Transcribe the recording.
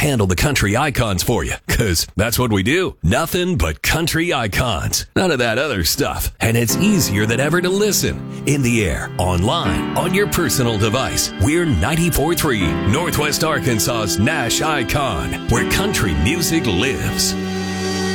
handle the country icons for you, because that's what we do. Nothing but country icons. None of that other stuff. And it's easier than ever to listen. In the air, online, on your personal device. We're 94.3, Northwest Arkansas's Nash Icon, where country music lives.